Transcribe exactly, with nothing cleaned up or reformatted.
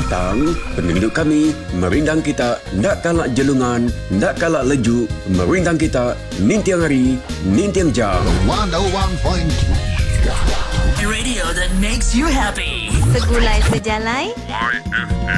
petang, penduduk kami merindang kita nak kalak jelungan, nak kalak leju, merindang kita nintiang hari, nintiang jam. one oh one point three Radio that makes you happy. Segulai sejalai Y F M.